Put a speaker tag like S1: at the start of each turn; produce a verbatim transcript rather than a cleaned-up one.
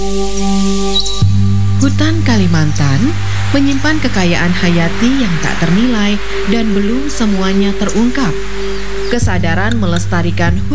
S1: Hutan Kalimantan menyimpan kekayaan hayati yang tak ternilai dan belum semuanya terungkap. Kesadaran melestarikan